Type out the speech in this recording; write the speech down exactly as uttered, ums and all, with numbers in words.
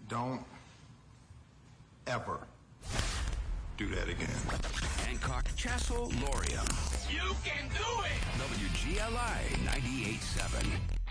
Don't ever do that again. Hancock, Chassel, Loria. You can do it! W G L I ninety-eight point seven.